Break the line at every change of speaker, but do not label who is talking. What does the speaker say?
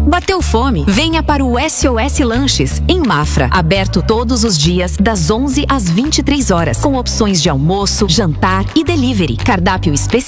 Bateu fome? Venha para o SOS Lanches, em Mafra. Aberto todos os dias, das 11 às 23 horas. Com opções de almoço, jantar e delivery. Cardápio especial